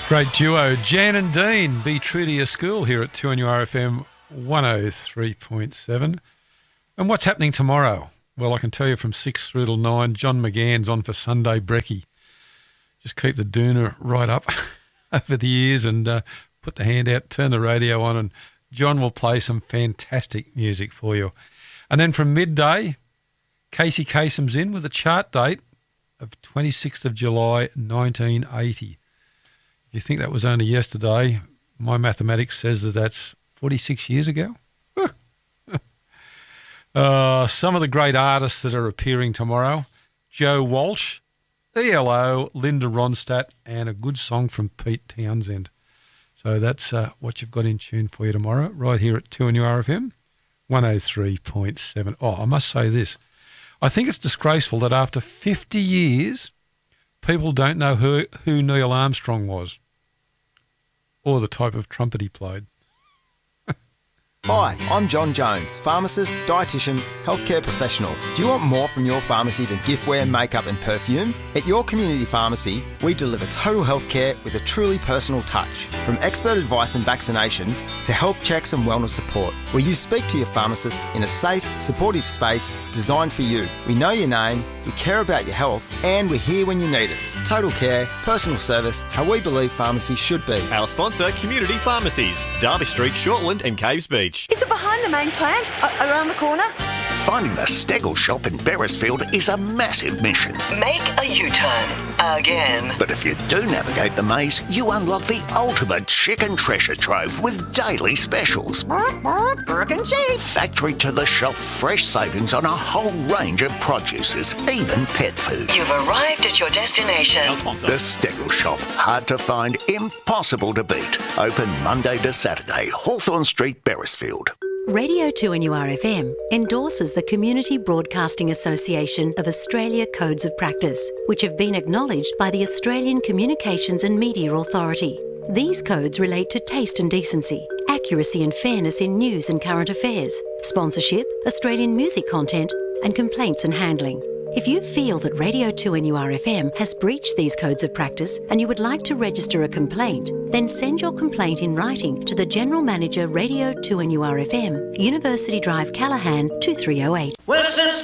Great duo, Jan and Dean. Be true to your school here at 2NURFM 103.7. And what's happening tomorrow? Well, I can tell you from 6 through till 9, John McGann's on for Sunday Brekkie. Just keep the doona right up over the ears and put the hand out, turn the radio on, and John will play some fantastic music for you. And then from midday, Casey Kasem's in with a chart date of 26th of July 1980. You think that was only yesterday? My mathematics says that that's 46 years ago. Some of the great artists that are appearing tomorrow: Joe Walsh, ELO, Linda Ronstadt, and a good song from Pete Townsend. So that's what you've got in tune for you tomorrow, right here at 2NURFM 103.7. Oh, I must say this. I think it's disgraceful that after 50 years, people don't know who Neil Armstrong was or the type of trumpet he played. Hi, I'm John Jones, pharmacist, dietitian, healthcare professional. Do you want more from your pharmacy than giftware, makeup and perfume? At your community pharmacy, we deliver total healthcare with a truly personal touch. From expert advice and vaccinations to health checks and wellness support, where you speak to your pharmacist in a safe, supportive space designed for you. We know your name, we care about your health, and we're here when you need us. Total care, personal service, how we believe pharmacy should be. Our sponsor, Community Pharmacies, Derby Street, Shortland and Caves Beach. Is it behind the main plant? Around the corner? Finding the Stegel shop in Beresfield is a massive mission. Make a U-turn. Again. But if you do navigate the maze, you unlock the ultimate chicken treasure trove with daily specials. Burke and Chief. Factory to the shop, fresh savings on a whole range of produces, even pet food. You've arrived at your destination. Our sponsor. The Stegel shop, hard to find, impossible to beat. Open Monday to Saturday, Hawthorne Street, Beresfield. Radio 2NURFM endorses the Community Broadcasting Association of Australia Codes of Practice, which have been acknowledged by the Australian Communications and Media Authority. These codes relate to taste and decency, accuracy and fairness in news and current affairs, sponsorship, Australian music content, and complaints and handling. If you feel that Radio 2NURFM has breached these codes of practice and you would like to register a complaint, then send your complaint in writing to the General Manager, Radio 2NURFM, University Drive, Callaghan, 2308. Well, since